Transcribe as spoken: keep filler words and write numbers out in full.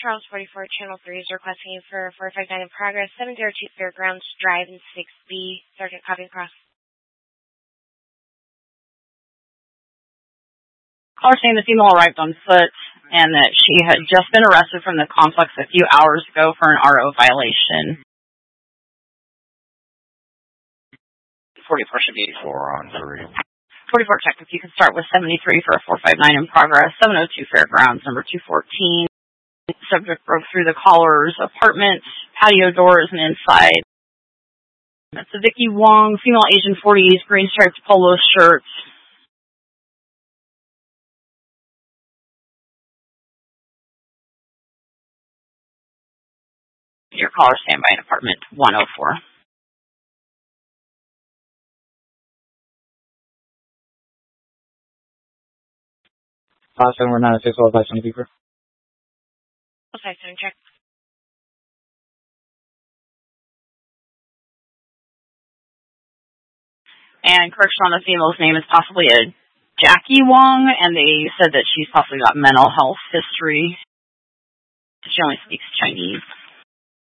Charles forty-four, Channel three is requesting you for four five nine in progress, seven zero two Fairgrounds Drive in six B. Sergeant, copy across. Caller saying the female arrived on foot and that she had just been arrested from the complex a few hours ago for an R O violation. forty-four should be four on three. forty-four, check if you can start with seventy-three for a four five nine in progress, seven oh two Fairgrounds, number two fourteen. Subject broke through the caller's apartment, patio doors, and inside. That's a Vicky Wong, female, Asian, forties, green striped polo shirt. Your caller standby in apartment one oh four. Five seven nine six all five twenty people. five seven check. And correction on the female's name is possibly a Jackie Wong, and they said that she's possibly got mental health history. She only speaks Chinese.